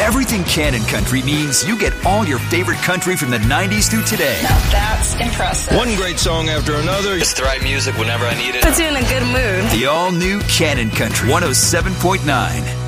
Everything Cannon Country means you get all your favorite country from the 90s through today. Now that's impressive. One great song after another. It's the right music whenever I need it. Puts you in a good mood. The all-new Cannon Country 107.9.